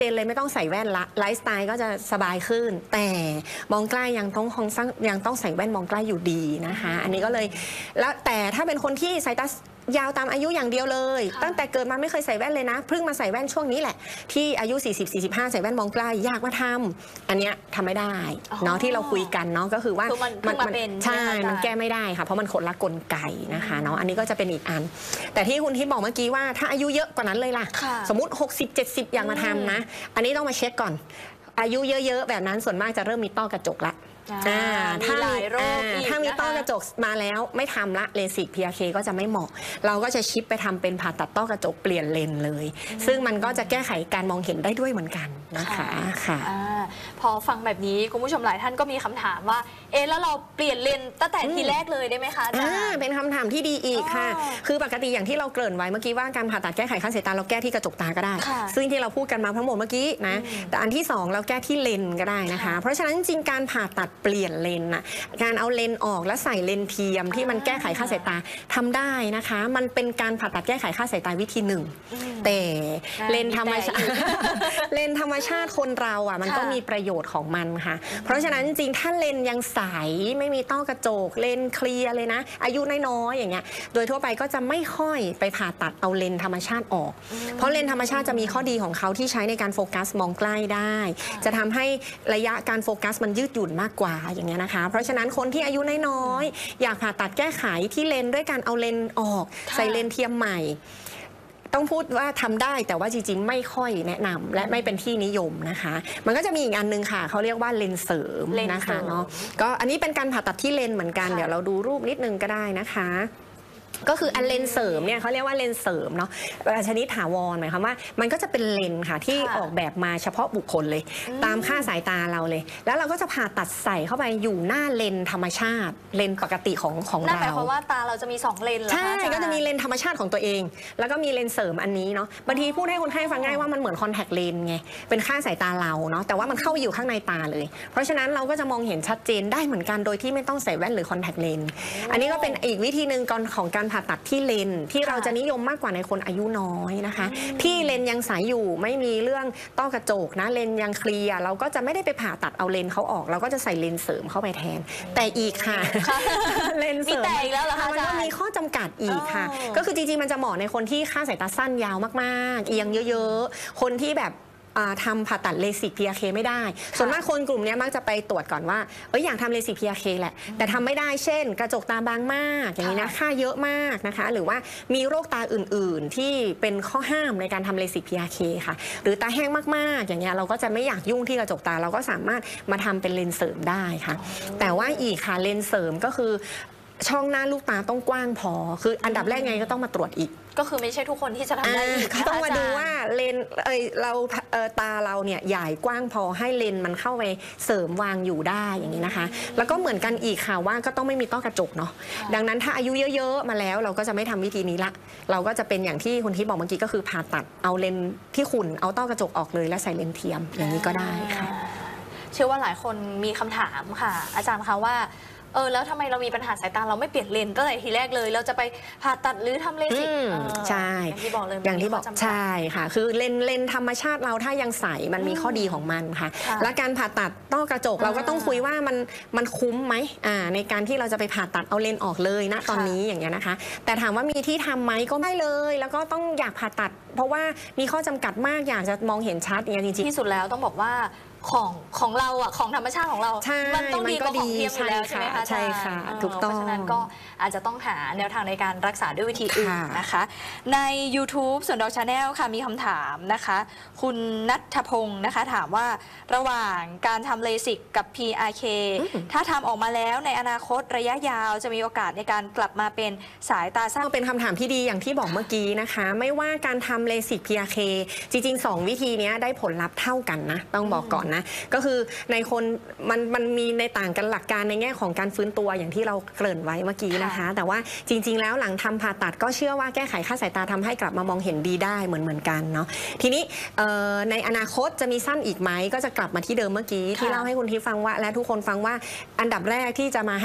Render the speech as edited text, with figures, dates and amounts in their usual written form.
เลยไม่ต้องใส่แว่นละไลฟ์สไตล์ก็จะสบายขึ้นแต่มองใกล้ยังต้องใส่แว่นมองใกล้อยู่ดีนะคะอันนี้ก็เลยแล้วแต่ถ้าเป็นคนที่สายตายาวตามอายุอย่างเดียวเลยตั้งแต่เกิดมาไม่เคยใส่แว่นเลยนะเพิ่งมาใส่แว่นช่วงนี้แหละที่อายุ40-45ใส่แว่นมองใกล้ยากมาทำอันเนี้ยทำไม่ได้เนาะที่เราคุยกันเนาะก็คือว่ามันใช่มันแก้ไม่ได้ค่ะเพราะมันคนละกลไกนะคะเนาะอันนี้ก็จะเป็นอีกอันแต่ที่คุณทิพย์บอกเมื่อกี้ว่าถ้าอายุเยอะกว่านั้นเลยล่ะสมมุติ60-70อย่างมาทำนะอันนี้ต้องมาเช็คก่อนอายุเยอะๆแบบนั้นส่วนมากจะเริ่มมีต้อกระจกละถ้ามีต้อกระจกมาแล้วไม่ทำละเลสิก PRK ก็จะไม่เหมาะเราก็จะชิปไปทำเป็นผ่าตัดต้อกระจกเปลี่ยนเลนเลยซึ่งมันก็จะแก้ไขการมองเห็นได้ด้วยเหมือนกันนะคะค่ะพอฟังแบบนี้คุณผู้ชมหลายท่านก็มีคำถามว่าแล้วเราเปลี่ยนเลนตั้งแต่ทีแรกเลยได้ไหมคะอาจารย์เป็นคำถามที่ดีอีกค่ะคือปกติอย่างที่เราเกริ่นไว้เมื่อกี้ว่าการผ่าตัดแก้ไขค่าสายตาเราแก้ที่กระจกตาก็ได้ซึ่งที่เราพูดกันมาทั้งหมดเมื่อกี้นะแต่อันที่2เราแก้ที่เลนก็ได้นะคะเพราะฉะนั้นจริงการผ่าตัดเปลี่ยนเลนน่ะการเอาเลนออกแล้วใส่เลนเทียมที่มันแก้ไขค่าสายตาทำได้นะคะมันเป็นการผ่าตัดแก้ไขค่าสายตาวิธีหนึ่งแต่เลนธรรมชาติเลนธรรมชาติคนเราอ่ะมันก็มีประโยชน์ของมันค่ะเพราะฉะนั้นจริงถ้าเลนยังใสไม่มีต้อกระจกเลนเคลียร์เลยนะอายุน้อยๆอย่างเงี้ยโดยทั่วไปก็จะไม่ค่อยไปผ่าตัดเอาเลนธรรมชาติออกเพราะเลนธรรมชาติจะมีข้อดีของเขาที่ใช้ในการโฟกัสมองใกล้ได้จะทำให้ระยะการโฟกัสมันยืดหยุ่นมากกว่าอย่างเงี้ยนะคะเพราะฉะนั้นคนที่อายุน้อยๆอยากผ่าตัดแก้ไขที่เลนด้วยการเอาเลนออกใส่เลนเทียมใหม่ต้องพูดว่าทำได้แต่ว่าจริงๆไม่ค่อยแนะนำและไม่เป็นที่นิยมนะคะมันก็จะมีอีกอันนึงค่ะเขาเรียกว่าเลนเสริมนะคะเนาะก็อันนี้เป็นการผ่าตัดที่เลนเหมือนกันเดี๋ยวเราดูรูปนิดนึงก็ได้นะคะก็คืออันเลนเสริมเนี่ยเขาเรียกว่าเลนเสริมเนาะชนิดถาวรหมายความว่ามันก็จะเป็นเลนค่ะที่ออกแบบมาเฉพาะบุคคลเลยตามค่าสายตาเราเลยแล้วเราก็จะผ่าตัดใส่เข้าไปอยู่หน้าเลนธรรมชาติเลนปกติของเรานั่นหมายความว่าตาเราจะมี2เลนใช่ก็จะมีเลนธรรมชาติของตัวเองแล้วก็มีเลนเสริมอันนี้เนาะบางทีพูดให้คนไข้ฟังง่ายว่ามันเหมือนคอนแทคเลนไงเป็นค่าสายตาเราเนาะแต่ว่ามันเข้าอยู่ข้างในตาเลยเพราะฉะนั้นเราก็จะมองเห็นชัดเจนได้เหมือนกันโดยที่ไม่ต้องใส่แว่นหรือคอนแทคเลนอันนี้ก็เป็นอีกวิธีหนึ่งของการผ่าตัดที่เลนที่เราจะนิยมมากกว่าในคนอายุน้อยนะคะที่เลนยังใสอยู่ไม่มีเรื่องต้อกระจกนะเลนยังเคลียร์เราก็จะไม่ได้ไปผ่าตัดเอาเลนเขาออกเราก็จะใส่เลนเสริมเข้าไปแทนแต่อีกค่ะเลนเสริมมันก็มีข้อจำกัดอีกค่ะก็คือจริงๆมันจะเหมาะในคนที่ค่าสายตาสั้นยาวมากๆเอียงเยอะๆคนที่แบบทำผ่าตัดเลสิก PRK ไม่ได้ส่วนมากคนกลุ่มนี้มักจะไปตรวจก่อนว่าอยากทำเลสิก PRK แหละแต่ทำไม่ได้เช่นกระจกตาบางมากอย่างนี้นะค่าเยอะมากนะคะหรือว่ามีโรคตาอื่นๆที่เป็นข้อห้ามในการทำเลสิก PRK ค่ะหรือตาแห้งมากๆอย่างเงี้ยเราก็จะไม่อยากยุ่งที่กระจกตาเราก็สามารถมาทำเป็นเลนส์เสริมได้ค่ะแต่ว่าอีกค่ะเลนส์เสริมก็คือช่องหน้าลูกตาต้องกว้างพอคืออันดับแรกไงก็ต้องมาตรวจอีกก็คือไม่ใช่ทุกคนที่จะทำได้อีกต้องมาดูว่าเลนเราตาเราเนี่ยใหญ่กว้างพอให้เลนมันเข้าไปเสริมวางอยู่ได้อย่างนี้นะคะแล้วก็เหมือนกันอีกค่ะว่าก็ต้องไม่มีต้อกระจกเนาะดังนั้นถ้าอายุเยอะๆมาแล้วเราก็จะไม่ทำวิธีนี้ละเราก็จะเป็นอย่างที่คุณที่บอกเมื่อกี้ก็คือผ่าตัดเอาเลนที่ขุ่นเอาต้อกระจกออกเลยและใส่เลนเทียมอย่างนี้ก็ได้ค่ะเชื่อว่าหลายคนมีคำถามค่ะอาจารย์คะว่าแล้วทำไมเรามีปัญหาสายตาเราไม่เปลี่ยนเลนตั้งแต่ทีแรกเลยเราจะไปผ่าตัดหรือทำเลสิกใช่อย่างที่บอกเลยอย่างที่บอกใช่ค่ะคือเลนธรรมชาติเราถ้ายังใสมันมีข้อดีของมันค่ะและการผ่าตัดต้อกระจกเราก็ต้องคุยว่ามันคุ้มไหมในการที่เราจะไปผ่าตัดเอาเลนออกเลยณตอนนี้อย่างเงี้ยนะคะแต่ถามว่ามีที่ทำไหมก็ไม่เลยแล้วก็ต้องอยากผ่าตัดเพราะว่ามีข้อจำกัดมากอยากจะมองเห็นชัดอย่างจริงๆที่สุดแล้วต้องบอกว่าของเราอ่ะของธรรมชาติของเรามันต้องดีกว่าของเทียมอยู่แล้วใช่ไหมคะใช่ค่ะถูกต้องเพราะฉะนั้นก็อาจจะต้องหาแนวทางในการรักษาด้วยวิธีอื่นนะคะใน YouTube ส่วนดอกชาแนลค่ะมีคำถามนะคะคุณณัฐพงศ์นะคะถามว่าระหว่างการทำเลสิกกับ PRK ถ้าทำออกมาแล้วในอนาคตระยะยาวจะมีโอกาสในการกลับมาเป็นสายตาสั้นเป็นคำถามที่ดีอย่างที่บอกเมื่อกี้นะคะไม่ว่าการทำเลสิก PRK จริงๆ2วิธีนี้ได้ผลลัพธ์เท่ากันนะต้องบอกก่อนนะก็คือในคนมันมีในต่างกันหลักการในแง่ของการฟื้นตัวอย่างที่เราเกริ่นไว้เมื่อกี้นะคะแต่ว่าจริงๆแล้วหลังทำผ่าตัดก็เชื่อว่าแก้ไขค่าสายตาทำให้กลับมามองเห็นดีได้เหมือนกันเนาะทีนี้ในอนาคตจะมีสั้นอีกไหมก็จะกลับมาที่เดิมเมื่อกี้ที่เล่าให้คุณทิพย์ฟังว่าและทุกคนฟังว่าอันดับแรกที่จะมา